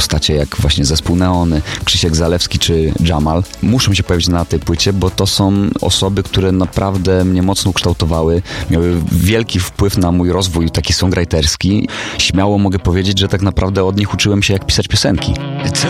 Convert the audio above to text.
postacie jak właśnie Zespół Neony, Krzysiek Zalewski czy Jamal muszą się pojawić na tej płycie, bo to są osoby, które naprawdę mnie mocno ukształtowały, miały wielki wpływ na mój rozwój taki songwriterski. Śmiało mogę powiedzieć, że tak naprawdę od nich uczyłem się, jak pisać piosenki. It's